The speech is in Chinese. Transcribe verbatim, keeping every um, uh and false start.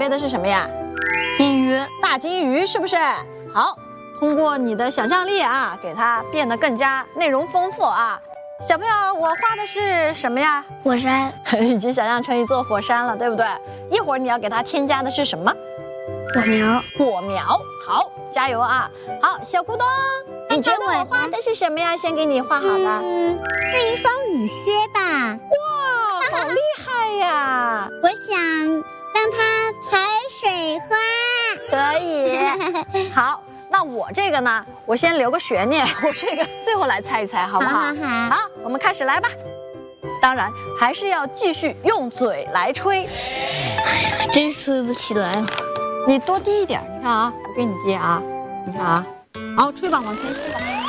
的是什么呀？ 金鱼， 大金鱼是不是？好，通过你的想象力啊，给它变得更加内容丰富啊。小朋友，我画的是什么呀？ 火山， 已经想象成一座火山了，对不对？一会儿你要给它添加的是什么？ 火苗， 火苗。好，加油啊！好，小咕咚，你觉得我画的是什么呀？先给你画好的。 嗯，是一双雨靴吧？ 哇，好厉害呀！ 我想让它采水花。 可以。好，那我这个呢？我先留个悬念，我这个最后来猜一猜，好不好？ 好好好。 好，我们开始来吧。当然，还是要继续用嘴来吹。 哎呀，真吹不起来了。 你多低一点，你看啊，我给你接啊，你看啊，好，吹吧，往前吹吧。